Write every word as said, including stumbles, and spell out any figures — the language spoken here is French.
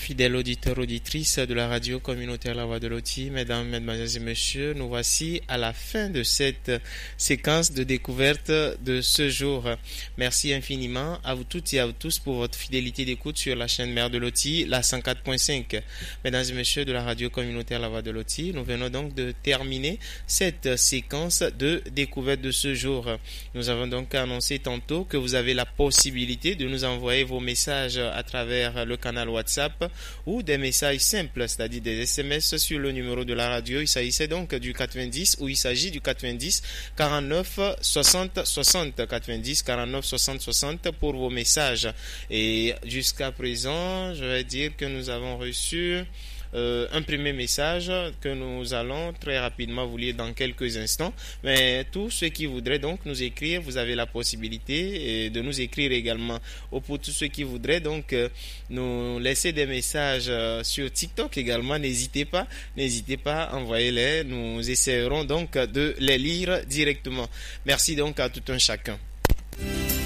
Fidèles auditeurs, auditrices de la radio communautaire La Voix de Loti, mesdames, mesdemoiselles et messieurs, nous voici à la fin de cette séquence de découverte de ce jour. Merci infiniment à vous toutes et à vous tous pour votre fidélité d'écoute sur la chaîne mère de Loti, la cent quatre point cinq. Mesdames et messieurs de la radio communautaire La Voix de Loti, nous venons donc de terminer cette séquence de découverte de ce jour. Nous avons donc annoncé tantôt que vous avez la possibilité de nous envoyer vos messages à travers le canal WhatsApp ou des messages simples, c'est-à-dire des S M S sur le numéro de la radio. Il s'agissait donc du quatre-vingt-dix ou il s'agit du quatre-vingt-dix quarante-neuf soixante soixante, quatre-vingt-dix quarante-neuf soixante soixante pour vos messages. Et jusqu'à présent, je vais dire que nous avons reçu Euh, un premier message que nous allons très rapidement vous lire dans quelques instants. Mais tous ceux qui voudraient donc nous écrire, vous avez la possibilité de nous écrire également. Ou pour tous ceux qui voudraient donc euh, nous laisser des messages euh, sur TikTok également, n'hésitez pas, n'hésitez pas, envoyez-les. Nous essaierons donc de les lire directement. Merci donc à tout un chacun.